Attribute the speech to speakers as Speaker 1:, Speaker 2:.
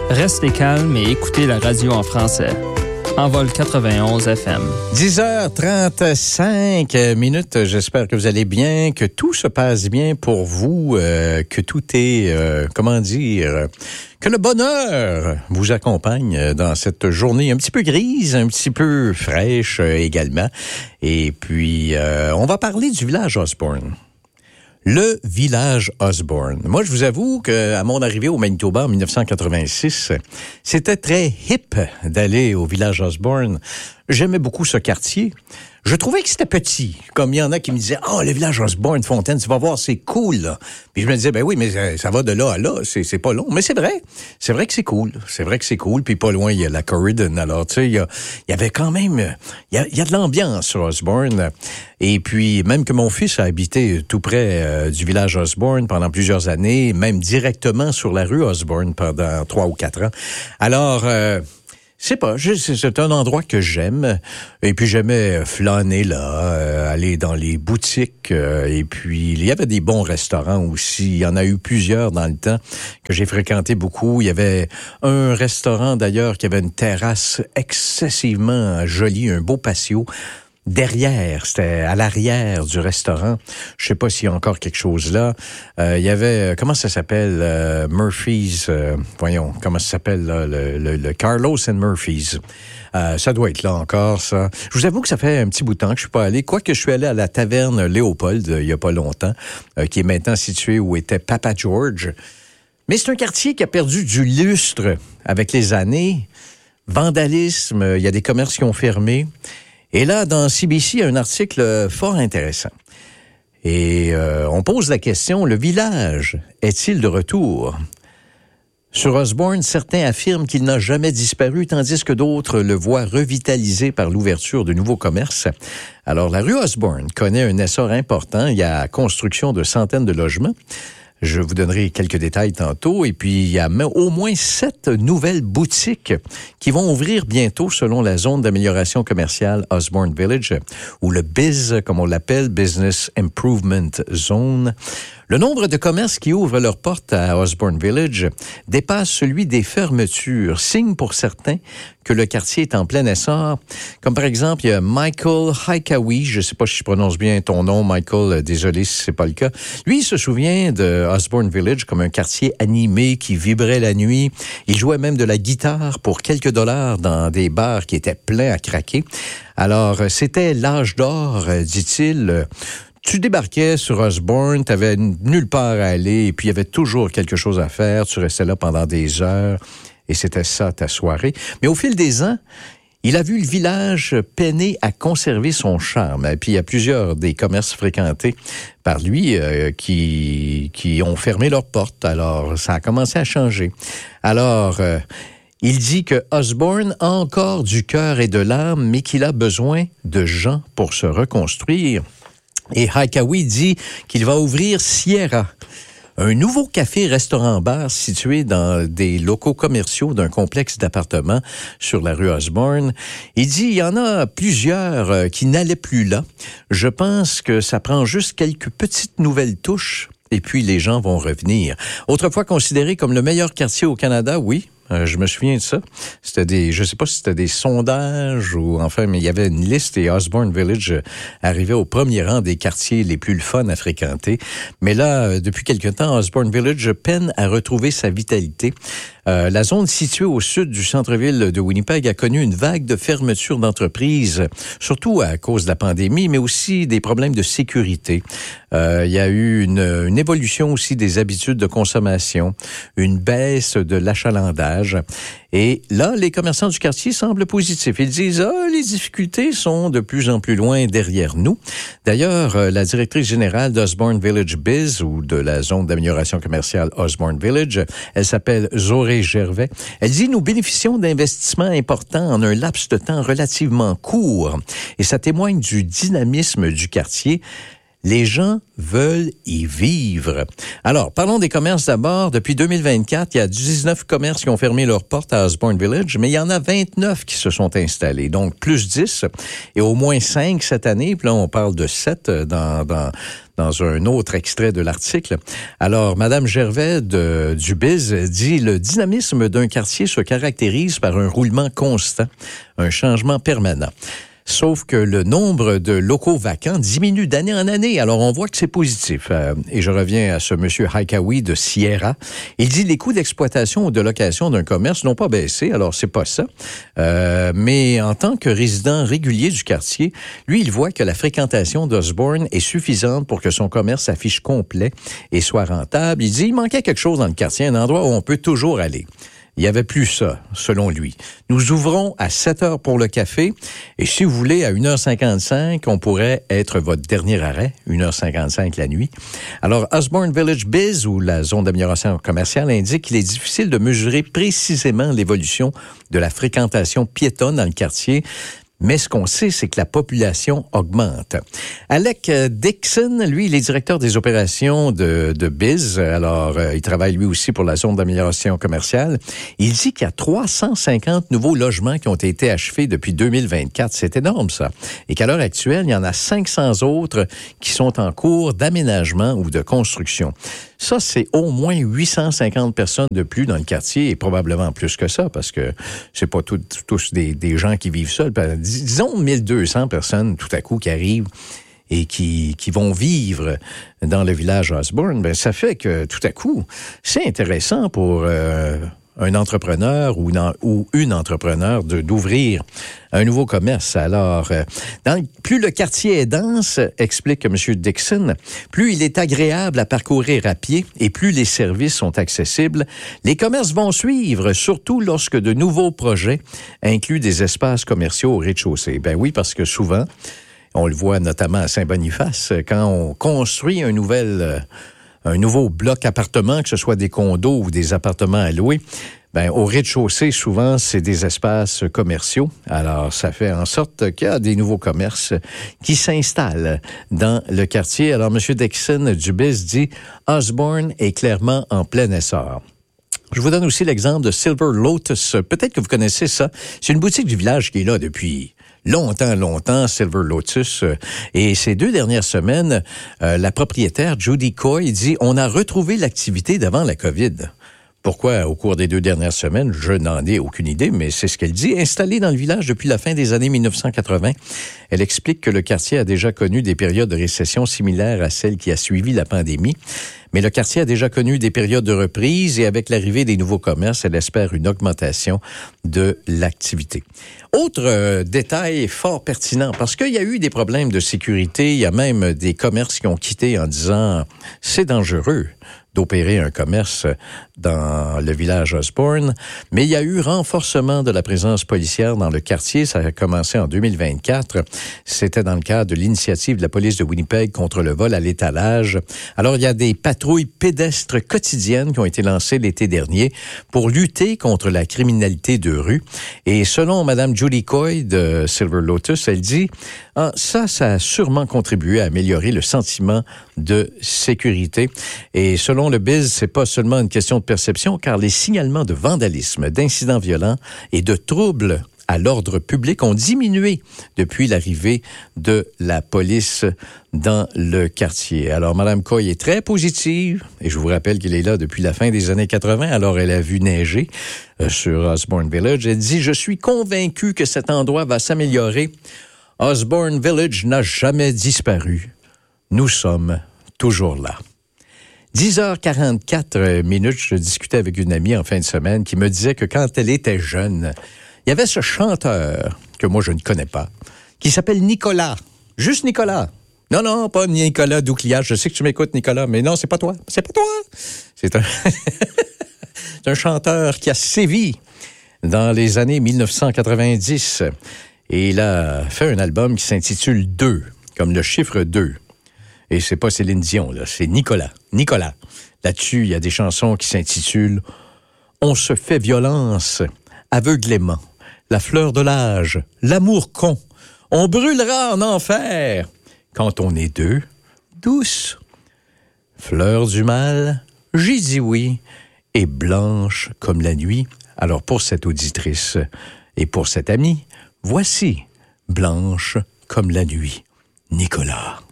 Speaker 1: Restez calme et écoutez la radio en français. Envol 91 FM.
Speaker 2: 10h35 minutes. J'espère que vous allez bien, que tout se passe bien pour vous, que tout est, que le bonheur vous accompagne dans cette journée un petit peu grise, un petit peu fraîche également. Et puis, on va parler du village Osborne. Le village Osborne. Moi, je vous avoue qu'à mon arrivée au Manitoba en 1986, c'était très hip d'aller au village Osborne. J'aimais beaucoup ce quartier. Je trouvais que c'était petit. Comme il y en a qui me disaient, le village Osborne, Fontaine, tu vas voir, c'est cool, là. Puis je me disais, ben oui, mais ça va de là à là, c'est pas long. Mais c'est vrai que c'est cool. C'est vrai que c'est cool. Puis pas loin, il y a la Corridon. Alors, tu sais, il y avait quand même, il y a de l'ambiance sur Osborne. Et puis, même que mon fils a habité tout près du village Osborne pendant plusieurs années, même directement sur la rue Osborne pendant 3 ou 4 ans. Alors, c'est un endroit que j'aime. Et puis, j'aimais flâner là, aller dans les boutiques. Et puis, il y avait des bons restaurants aussi. Il y en a eu plusieurs dans le temps que j'ai fréquenté beaucoup. Il y avait un restaurant, d'ailleurs, qui avait une terrasse excessivement jolie, un beau patio. Derrière, c'était à l'arrière du restaurant. Je sais pas s'il y a encore quelque chose là. Il y avait, comment ça s'appelle, Murphy's, comment ça s'appelle, là, le Carlos and Murphy's. Ça doit être là encore, ça. Je vous avoue que ça fait un petit bout de temps que je suis pas allé. Quoique je suis allé à la taverne Léopold, il y a pas longtemps, qui est maintenant située où était Papa George. Mais c'est un quartier qui a perdu du lustre avec les années. Vandalisme, il y a des commerces qui ont fermé. Et là, dans CBC, il y a un article fort intéressant. Et on pose la question, le village est-il de retour? Sur Osborne, certains affirment qu'il n'a jamais disparu, tandis que d'autres le voient revitalisé par l'ouverture de nouveaux commerces. Alors, la rue Osborne connaît un essor important. Il y a construction de centaines de logements. Je vous donnerai quelques détails tantôt. Et puis, il y a au moins 7 nouvelles boutiques qui vont ouvrir bientôt selon la zone d'amélioration commerciale Osborne Village, ou le BIZ, comme on l'appelle, Business Improvement Zone. Le nombre de commerces qui ouvrent leurs portes à Osborne Village dépasse celui des fermetures, signe pour certains que le quartier est en plein essor. Comme par exemple, il y a Michael Haikawi, je ne sais pas si je prononce bien ton nom, Michael, désolé si c'est pas le cas. Lui, il se souvient de Osborne Village comme un quartier animé qui vibrait la nuit. Il jouait même de la guitare pour quelques dollars dans des bars qui étaient pleins à craquer. Alors, c'était l'âge d'or, dit-il. Tu débarquais sur Osborne, tu avais nulle part à aller, et puis il y avait toujours quelque chose à faire. Tu restais là pendant des heures, et c'était ça ta soirée. Mais au fil des ans, il a vu le village peiner à conserver son charme. Et puis il y a plusieurs des commerces fréquentés par lui qui ont fermé leurs portes. Alors ça a commencé à changer. Alors il dit que Osborne a encore du cœur et de l'âme, mais qu'il a besoin de gens pour se reconstruire. Et Haikawi dit qu'il va ouvrir Sierra, un nouveau café-restaurant-bar situé dans des locaux commerciaux d'un complexe d'appartements sur la rue Osborne. Il dit il y en a plusieurs qui n'allaient plus là. Je pense que ça prend juste quelques petites nouvelles touches et puis les gens vont revenir. Autrefois considéré comme le meilleur quartier au Canada, oui. Je me souviens de ça. Je sais pas si c'était des sondages ou enfin, mais il y avait une liste et Osborne Village arrivait au premier rang des quartiers les plus fun à fréquenter. Mais là, depuis quelque temps, Osborne Village peine à retrouver sa vitalité. La zone située au sud du centre-ville de Winnipeg a connu une vague de fermetures d'entreprises, surtout à cause de la pandémie, mais aussi des problèmes de sécurité. Il y a eu une évolution aussi des habitudes de consommation, une baisse de l'achalandage. Et là, les commerçants du quartier semblent positifs. Ils disent, les difficultés sont de plus en plus loin derrière nous. D'ailleurs, la directrice générale d'Osborne Village Biz, ou de la zone d'amélioration commerciale Osborne Village, elle s'appelle Zoré Gervais. Elle dit, nous bénéficions d'investissements importants en un laps de temps relativement court. Et ça témoigne du dynamisme du quartier. Les gens veulent y vivre. Alors, parlons des commerces d'abord. Depuis 2024, il y a 19 commerces qui ont fermé leurs portes à Osborne Village, mais il y en a 29 qui se sont installés. Donc, plus 10 et au moins 5 cette année. Puis là, on parle de 7 dans un autre extrait de l'article. Alors, Madame Gervais du Biz dit « Le dynamisme d'un quartier se caractérise par un roulement constant, un changement permanent. » Sauf que le nombre de locaux vacants diminue d'année en année. Alors, on voit que c'est positif. Et je reviens à ce monsieur Haikawi de Sierra. Il dit les coûts d'exploitation ou de location d'un commerce n'ont pas baissé. Alors, c'est pas ça. Mais en tant que résident régulier du quartier, lui, il voit que la fréquentation d'Osborne est suffisante pour que son commerce s'affiche complet et soit rentable. Il dit il manquait quelque chose dans le quartier, un endroit où on peut toujours aller. Il n'y avait plus ça, selon lui. Nous ouvrons à 7 heures pour le café et si vous voulez, à 1h55, on pourrait être votre dernier arrêt, 1h55 la nuit. Alors, Osborne Village Biz, ou la zone d'amélioration commerciale, indique qu'il est difficile de mesurer précisément l'évolution de la fréquentation piétonne dans le quartier. Mais ce qu'on sait, c'est que la population augmente. Alec Dixon, lui, il est directeur des opérations de Biz. Alors, il travaille lui aussi pour la zone d'amélioration commerciale. Il dit qu'il y a 350 nouveaux logements qui ont été achevés depuis 2024. C'est énorme, ça. Et qu'à l'heure actuelle, il y en a 500 autres qui sont en cours d'aménagement ou de construction. Ça, c'est au moins 850 personnes de plus dans le quartier et probablement plus que ça parce que c'est pas tous des gens qui vivent seuls. Disons 1200 personnes tout à coup qui arrivent et qui vont vivre dans le village Osborne. Ben, ça fait que tout à coup, c'est intéressant pour un entrepreneur ou une entrepreneur d'ouvrir un nouveau commerce. Alors, plus le quartier est dense, explique M. Dixon, plus il est agréable à parcourir à pied et plus les services sont accessibles. Les commerces vont suivre, surtout lorsque de nouveaux projets incluent des espaces commerciaux au rez-de-chaussée. Ben oui, parce que souvent, on le voit notamment à Saint-Boniface, quand on construit un nouveau bloc appartement, que ce soit des condos ou des appartements à louer, ben, au rez-de-chaussée, souvent, c'est des espaces commerciaux. Alors, ça fait en sorte qu'il y a des nouveaux commerces qui s'installent dans le quartier. Alors, M. Dixon du Biz dit « Osborne est clairement en plein essor ». Je vous donne aussi l'exemple de Silver Lotus. Peut-être que vous connaissez ça. C'est une boutique du village qui est là depuis longtemps, Silver Lotus. Et ces 2 dernières semaines, la propriétaire, Judy Coy, dit « On a retrouvé l'activité d'avant la COVID ». Pourquoi, au cours des 2 dernières semaines, je n'en ai aucune idée, mais c'est ce qu'elle dit. Installée dans le village depuis la fin des années 1980, elle explique que le quartier a déjà connu des périodes de récession similaires à celle qui a suivi la pandémie. Mais le quartier a déjà connu des périodes de reprise et avec l'arrivée des nouveaux commerces, elle espère une augmentation de l'activité. Autre détail fort pertinent, parce qu'il y a eu des problèmes de sécurité, il y a même des commerces qui ont quitté en disant « c'est dangereux » d'opérer un commerce dans le village Osborne. Mais il y a eu renforcement de la présence policière dans le quartier. Ça a commencé en 2024. C'était dans le cadre de l'initiative de la police de Winnipeg contre le vol à l'étalage. Alors, il y a des patrouilles pédestres quotidiennes qui ont été lancées l'été dernier pour lutter contre la criminalité de rue. Et selon Mme Judy Coy de Silver Lotus, elle dit ça a sûrement contribué à améliorer le sentiment de sécurité. Et selon le Biz, c'est pas seulement une question de perception, car les signalements de vandalisme, d'incidents violents et de troubles à l'ordre public ont diminué depuis l'arrivée de la police dans le quartier. Alors, Mme Coy est très positive, et je vous rappelle qu'elle est là depuis la fin des années 80, alors elle a vu neiger sur Osborne Village. Elle dit « Je suis convaincue que cet endroit va s'améliorer. Osborne Village n'a jamais disparu. Nous sommes toujours là. » 10h44 minutes, je discutais avec une amie en fin de semaine qui me disait que quand elle était jeune, il y avait ce chanteur que moi je ne connais pas, qui s'appelle Nicolas. Juste Nicolas. Non, pas Nicolas Doucliage. Je sais que tu m'écoutes, Nicolas, mais non, c'est pas toi. C'est pas toi. C'est un chanteur qui a sévi dans les années 1990. Et il a fait un album qui s'intitule 2, comme le chiffre 2. Et c'est pas Céline Dion, là, c'est Nicolas. Nicolas. Là-dessus, il y a des chansons qui s'intitulent « On se fait violence, aveuglément, la fleur de l'âge, l'amour con, on brûlera en enfer. Quand on est 2, douce. Fleur du mal, j'ai dit oui, et blanche comme la nuit. Alors pour cette auditrice et pour cet ami, voici Blanche comme la nuit, Nicolas.